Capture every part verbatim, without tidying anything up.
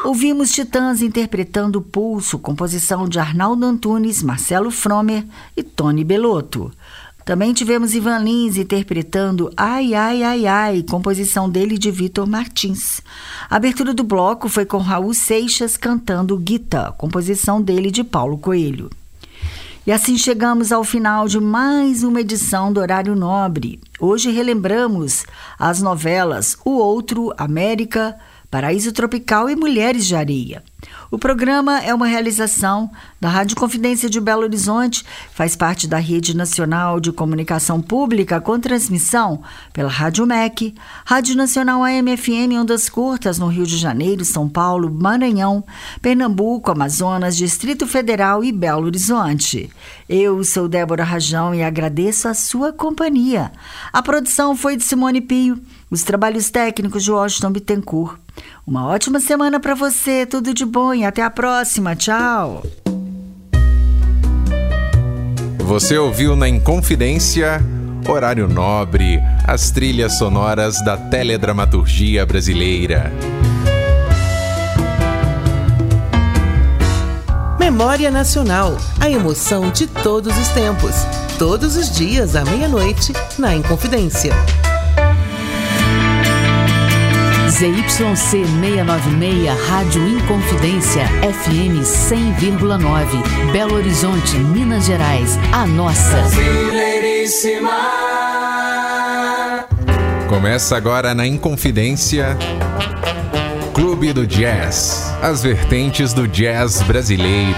Ouvimos Titãs interpretando Pulso, composição de Arnaldo Antunes, Marcelo Fromer e Tony Bellotto. Também tivemos Ivan Lins interpretando Ai, Ai, Ai, Ai, composição dele de Vitor Martins. A abertura do bloco foi com Raul Seixas cantando Guita, composição dele de Paulo Coelho. E assim chegamos ao final de mais uma edição do Horário Nobre. Hoje relembramos as novelas O Outro, América, Paraíso Tropical e Mulheres de Areia. O programa é uma realização da Rádio Confidência de Belo Horizonte, faz parte da Rede Nacional de Comunicação Pública com transmissão pela Rádio M E C, Rádio Nacional A M F M em ondas curtas no Rio de Janeiro, São Paulo, Maranhão, Pernambuco, Amazonas, Distrito Federal e Belo Horizonte. Eu sou Débora Rajão e agradeço a sua companhia. A produção foi de Simone Pio, os trabalhos técnicos de Washington Bittencourt. Uma ótima semana para você, tudo de bom e até a próxima. Tchau! Você ouviu na Inconfidência, Horário Nobre, as trilhas sonoras da teledramaturgia brasileira. Memória Nacional, a emoção de todos os tempos. Todos os dias à meia-noite, na Inconfidência. Z Y C seiscentos e noventa e seis, Rádio Inconfidência, F M cem vírgula nove, Belo Horizonte, Minas Gerais, a nossa. Brasileiríssima. Começa agora na Inconfidência, Clube do Jazz, as vertentes do jazz brasileiro.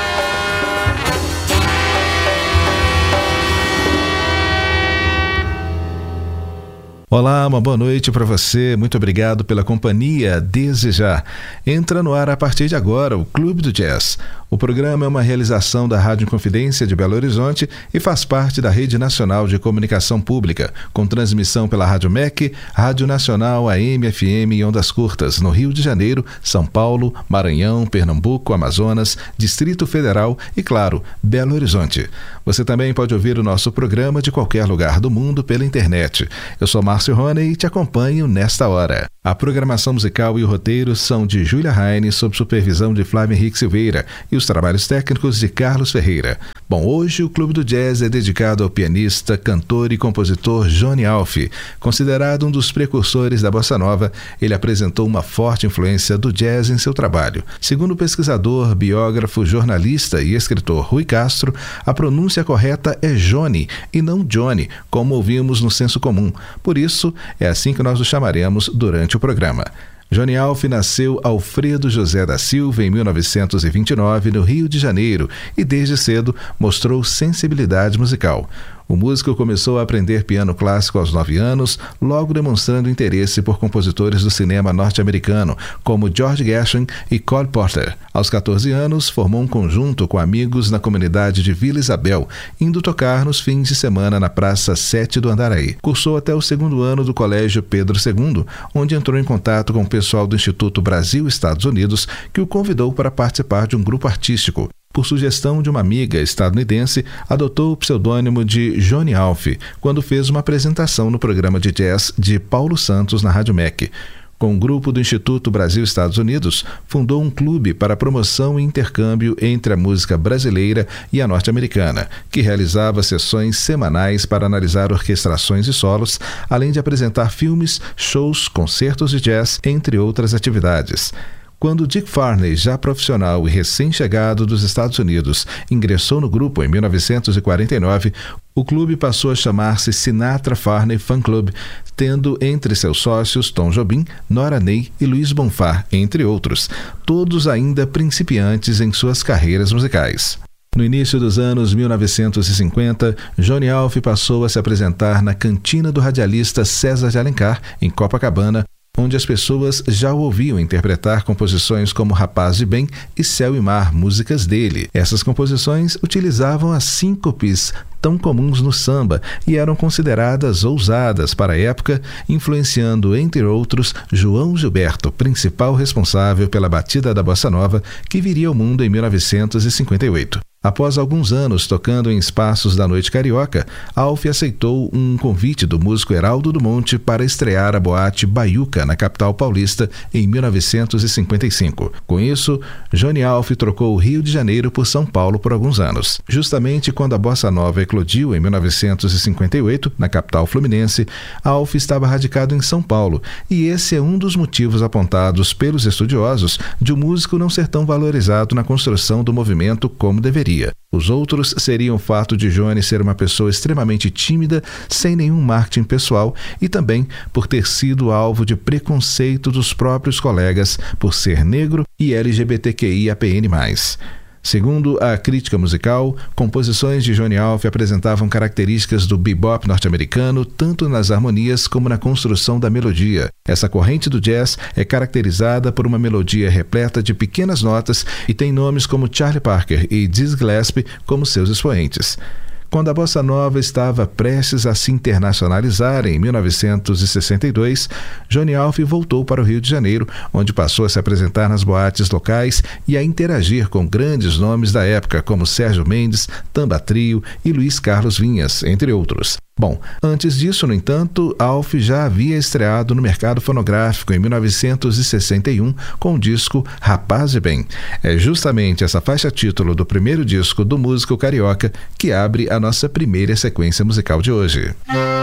Olá, uma boa noite para você, muito obrigado pela companhia desde já. Entra no ar a partir de agora o Clube do Jazz. O programa é uma realização da Rádio Confidência de Belo Horizonte e faz parte da Rede Nacional de Comunicação Pública, com transmissão pela Rádio M E C, Rádio Nacional A M F M e ondas curtas no Rio de Janeiro, São Paulo, Maranhão, Pernambuco, Amazonas, Distrito Federal e, claro, Belo Horizonte. Você também pode ouvir o nosso programa de qualquer lugar do mundo pela internet. Eu sou Márcio Rony e te acompanho nesta hora. A programação musical e o roteiro são de Júlia Heine, sob supervisão de Flávio Henrique Silveira, e os trabalhos técnicos de Carlos Ferreira. Bom, hoje o Clube do Jazz é dedicado ao pianista, cantor e compositor Johnny Alf. Considerado um dos precursores da bossa nova, ele apresentou uma forte influência do jazz em seu trabalho. Segundo o pesquisador, biógrafo, jornalista e escritor Rui Castro, a pronúncia correta é Johnny e não Johnny, como ouvimos no senso comum. Por isso, é assim que nós o chamaremos durante o programa. Johnny Alf nasceu Alfredo José da Silva em mil novecentos e vinte e nove, no Rio de Janeiro, e desde cedo mostrou sensibilidade musical. O músico começou a aprender piano clássico aos nove anos, logo demonstrando interesse por compositores do cinema norte-americano, como George Gershwin e Cole Porter. Aos catorze anos, formou um conjunto com amigos na comunidade de Vila Isabel, indo tocar nos fins de semana na Praça sete do Andaraí. Cursou até o segundo ano do Colégio Pedro segundo, onde entrou em contato com o pessoal do Instituto Brasil-Estados Unidos, que o convidou para participar de um grupo artístico. Por sugestão de uma amiga estadunidense, adotou o pseudônimo de Johnny Alf, quando fez uma apresentação no programa de jazz de Paulo Santos na Rádio M E C. Com o grupo do Instituto Brasil-Estados Unidos, fundou um clube para promoção e intercâmbio entre a música brasileira e a norte-americana, que realizava sessões semanais para analisar orquestrações e solos, além de apresentar filmes, shows, concertos de jazz, entre outras atividades. Quando Dick Farney, já profissional e recém-chegado dos Estados Unidos, ingressou no grupo em mil novecentos e quarenta e nove, o clube passou a chamar-se Sinatra Farney Fan Club, tendo entre seus sócios Tom Jobim, Nora Ney e Luiz Bonfá, entre outros, todos ainda principiantes em suas carreiras musicais. No início dos anos mil novecentos e cinquenta, Johnny Alf passou a se apresentar na cantina do radialista César de Alencar, em Copacabana, onde as pessoas já o ouviam interpretar composições como Rapaz de Bem e Céu e Mar, músicas dele. Essas composições utilizavam as síncopes tão comuns no samba e eram consideradas ousadas para a época, influenciando, entre outros, João Gilberto, principal responsável pela batida da bossa nova, que viria ao mundo em mil novecentos e cinquenta e oito. Após alguns anos tocando em espaços da noite carioca, Alf aceitou um convite do músico Heraldo do Monte para estrear a boate Baiuca na capital paulista em mil novecentos e cinquenta e cinco. Com isso, Johnny Alf trocou o Rio de Janeiro por São Paulo por alguns anos. Justamente quando a bossa nova eclodiu em mil novecentos e cinquenta e oito, na capital fluminense, Alf estava radicado em São Paulo, e esse é um dos motivos apontados pelos estudiosos de o músico não ser tão valorizado na construção do movimento como deveria. Os outros seriam o fato de Johnny ser uma pessoa extremamente tímida, sem nenhum marketing pessoal, e também por ter sido alvo de preconceito dos próprios colegas por ser negro e L G B T Q I A P N mais. Segundo a crítica musical, composições de Johnny Alf apresentavam características do bebop norte-americano, tanto nas harmonias como na construção da melodia. Essa corrente do jazz é caracterizada por uma melodia repleta de pequenas notas e tem nomes como Charlie Parker e Dizzy Gillespie como seus expoentes. Quando a bossa nova estava prestes a se internacionalizar em mil novecentos e sessenta e dois, Johnny Alf voltou para o Rio de Janeiro, onde passou a se apresentar nas boates locais e a interagir com grandes nomes da época, como Sérgio Mendes, Tamba Trio e Luiz Carlos Vinhas, entre outros. Bom, antes disso, no entanto, Alf já havia estreado no mercado fonográfico em mil novecentos e sessenta e um com o disco Rapaz de Bem. É justamente essa faixa título do primeiro disco do músico carioca que abre a nossa primeira sequência musical de hoje.